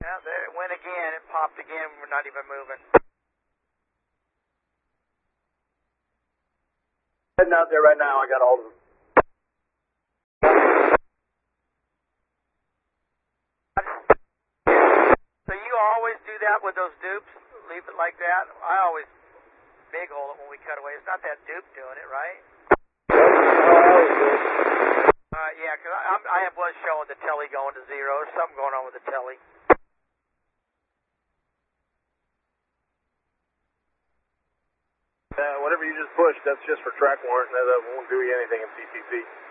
Yeah, there it went again. It popped again. We're not even moving. Heading out there right now. I got all of them. So you always do that with those dupes? Leave it like that? I always big hole it when we cut away. It's not that dupe doing it, right? Yeah, because I was showing the telly going to 0. There's something going on with the telly. Whatever you just pushed, that's just for track warrant. That won't do you anything in CCC.